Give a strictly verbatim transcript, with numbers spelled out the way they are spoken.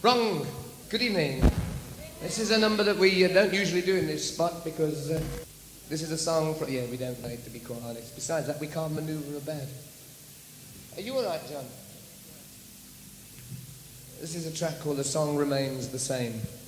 Wrong. Good evening. This is a number that we uh, don't usually do in this spot because uh, this is a song for... Yeah, we don't like to be quite honest. Besides that, we can't manoeuvre a bed. Are you all right, John? This is a track called The Song Remains the Same.